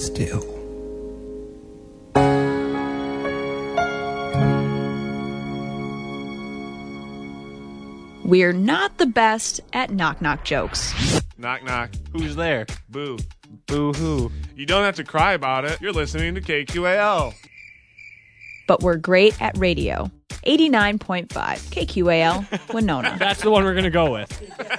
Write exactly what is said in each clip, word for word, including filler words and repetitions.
still. We're not the best at knock-knock jokes. Knock, knock. Who's there? Boo. Boo-hoo. You don't have to cry about it. You're listening to K Q A L. But we're great at radio. eighty-nine point five K Q A L, Winona. That's the one we're going to go with.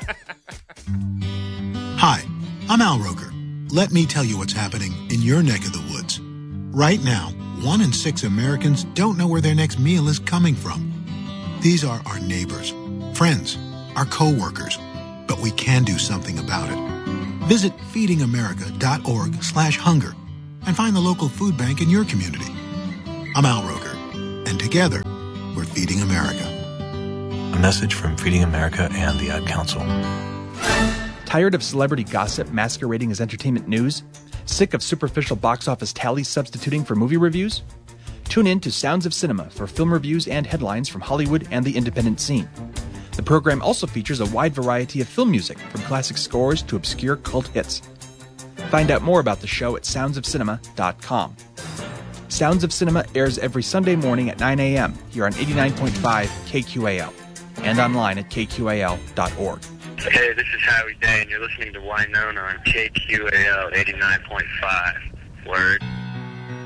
Hi, I'm Al Roker. Let me tell you what's happening in your neck of the woods. Right now, one in six Americans don't know where their next meal is coming from. These are our neighbors, friends, our co-workers, but we can do something about it. Visit feedingamerica.org slash hunger and find the local food bank in your community. I'm Al Roker, and together, we're Feeding America. A message from Feeding America and the Ad Council. Tired of celebrity gossip masquerading as entertainment news? Sick of superficial box office tallies substituting for movie reviews? Tune in to Sounds of Cinema for film reviews and headlines from Hollywood and the independent scene. The program also features a wide variety of film music, from classic scores to obscure cult hits. Find out more about the show at sounds of cinema dot com. Sounds of Cinema airs every Sunday morning at nine a.m. here on eighty-nine point five K Q A L and online at K Q A L dot org. Hey, this is Howie Day, and you're listening to Winona on K Q A L eighty-nine point five. Word.